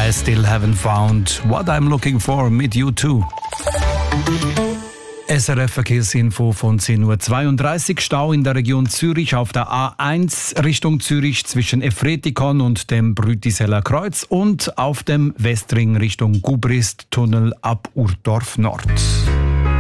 I still haven't found what I'm looking for mit U2. SRF Verkehrsinfo von 10.32 Uhr. Stau in der Region Zürich auf der A1 Richtung Zürich zwischen Efretikon und dem Brütiseller Kreuz und auf dem Westring Richtung Gubrist Tunnel ab Urdorf Nord.